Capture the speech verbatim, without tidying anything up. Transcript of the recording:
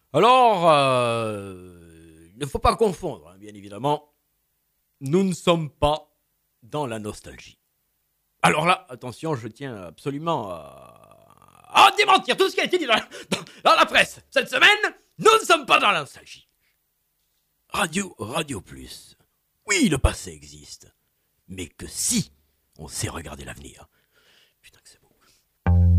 Alors, euh, il ne faut pas confondre, hein, bien évidemment. Nous ne sommes pas dans la nostalgie. Alors là, attention, je tiens absolument à, à démentir tout ce qui a été dit dans la, dans- dans la presse. Cette semaine, nous ne sommes pas dans la nostalgie. Radio, Radio Plus. Oui, le passé existe. Mais que si on sait regarder l'avenir. Putain que c'est